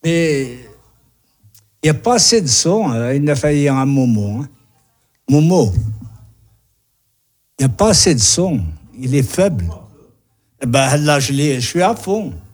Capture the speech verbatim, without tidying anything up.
Mais il n'y a pas assez de son. Hein. Il a failli un Momo. Hein. Momo. Il n'y a pas assez de son. Il est faible. Eh ben, là, je, je suis à fond.